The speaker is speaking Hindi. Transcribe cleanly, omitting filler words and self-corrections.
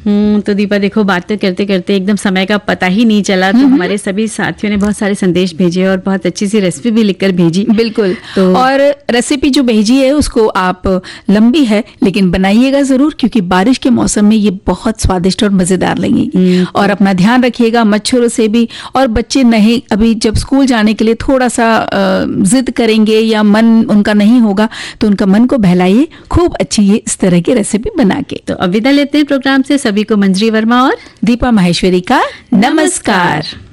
तो दीपा देखो, बातें करते करते एकदम समय का पता ही नहीं चला। तो हमारे सभी साथियों ने बहुत सारे संदेश भेजे और बहुत अच्छी सी रेसिपी भी लिखकर भेजी। बिल्कुल। तो और रेसिपी जो भेजी है उसको आप, लंबी है लेकिन बनाइएगा जरूर, क्योंकि बारिश के मौसम में ये बहुत स्वादिष्ट और मजेदार लगेगी। और अपना ध्यान रखिएगा मच्छरों से भी। और बच्चे नहीं, अभी जब स्कूल जाने के लिए थोड़ा सा जिद करेंगे या मन उनका नहीं होगा, तो उनका मन को बहलाइए खूब अच्छी ये इस तरह की रेसिपी बना के। तो अब विदा लेते हैं प्रोग्राम से। सभी को मंजरी वर्मा और दीपा माहेश्वरी का नमस्कार।